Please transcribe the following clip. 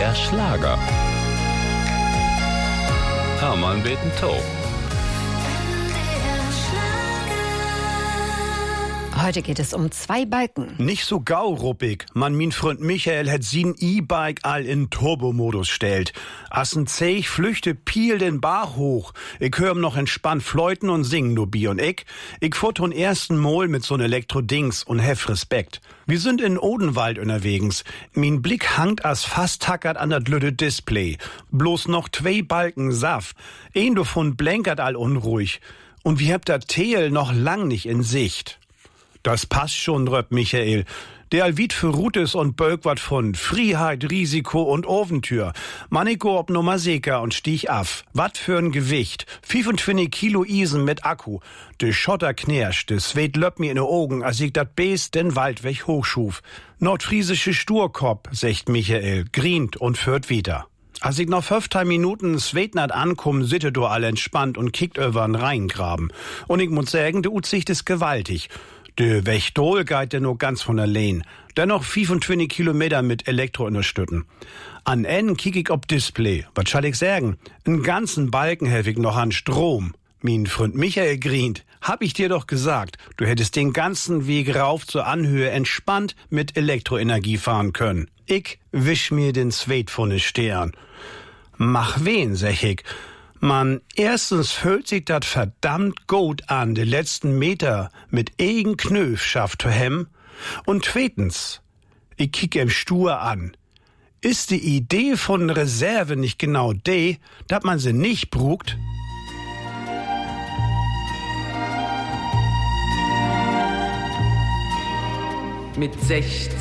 MDR Schlager. Hermann Betentow. Heute geht es um 2 Balken. Nicht so gauruppig. Min Freund Michael hat sin E-Bike all in Turbomodus stellt. Assen Zeich flüchte Piel den Bach hoch. Ich hör noch entspannt fleuten und singen nur Bi und ich fuhr ton ersten Mol mit so'n Elektro-Dings und hef Respekt. Wir sind in Odenwald unterwegs. Min Blick hangt as fast tackert an dat lütte Display. Bloß noch 2 Balken Saft. Ein davon blänkert all unruhig. Und wir habt dat Teel noch lang nicht in Sicht. Das passt schon, röpt Michael. Der allwied für Rutes und Bölk wat von Freiheit, Risiko und Oventür. Maniko ob Nummer Seker und stieg af. Wat für'n Gewicht. 25 Kilo Isen mit Akku. De Schotter knerscht, de Sweet löpp mir in de Augen, als ich dat Beest den Wald weg hochschuf. Nordfriesische Sturkopf, secht Michael, grient und führt wieder. Als ich noch 15 Minuten Sweetnat ankomm, sittet du all entspannt und kickt über'n Rheingraben. Und ich muss sagen, de Utsicht ist gewaltig. De Wächtol geht ja nur ganz von allein. Dennoch 25 Kilometer mit Elektro unterstützen. An N kick ich ob Display. Was soll ich sagen? Einen ganzen Balken helf ich noch an Strom. Min Freund Michael grient. Hab ich dir doch gesagt, du hättest den ganzen Weg rauf zur Anhöhe entspannt mit Elektroenergie fahren können. Ich wisch mir den Sweet von de Stern. Mach wen, sag ich. Man, erstens fühlt sich dat verdammt gut an, de letzten Meter mit eigen Knöf schafft zu hem. Und zweitens, ich kick em stur an. Ist die Idee von Reserve nicht genau de, dat man sie nicht brugt? Mit 16